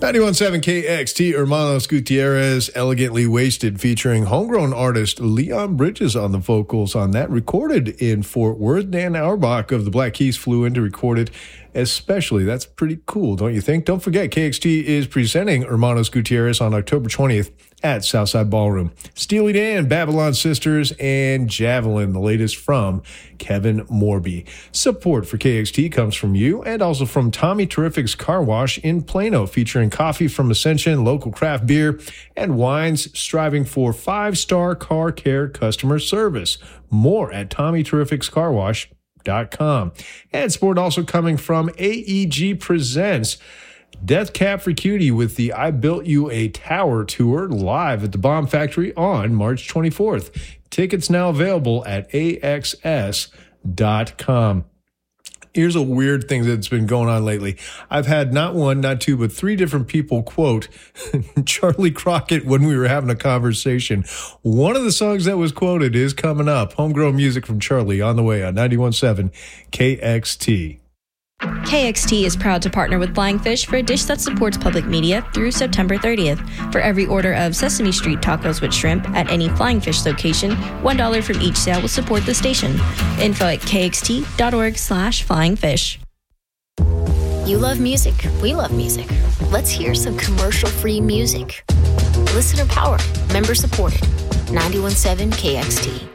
91.7 KXT, Hermanos Gutierrez, Elegantly Wasted, featuring homegrown artist Leon Bridges on the vocals on that, recorded in Fort Worth. Dan Auerbach of the Black Keys flew in to record it especially. That's pretty cool, don't you think? Don't forget, KXT is presenting Hermanos Gutierrez on October 20th at Southside Ballroom. Steely Dan, Babylon Sisters, and Javelin, the latest from Kevin Morby. Support for KXT comes from you and also from Tommy Terrific's Car Wash in Plano, featuring coffee from Ascension, local craft beer, and wines striving for 5-star car care customer service. More at TommyTerrificsCarWash.com. And support also coming from AEG Presents Death Cab for Cutie with the I Built You a Tower tour live at the Bomb Factory on March 24th. Tickets now available at AXS.com. Here's a weird thing that's been going on lately. I've had not one, not two, but 3 different people quote Charlie Crockett when we were having a conversation. One of the songs that was quoted is coming up. Homegrown music from Charlie on the way on 91.7 KXT. KXT is proud to partner with Flying Fish for a dish that supports public media through September 30th. For every order of Sesame Street tacos with shrimp at any Flying Fish location, $1 from each sale will support the station. Info at kxt.org/flyingfish. You love music. We love music. Let's hear some commercial-free music. Listener powered, member supported. 91.7 KXT.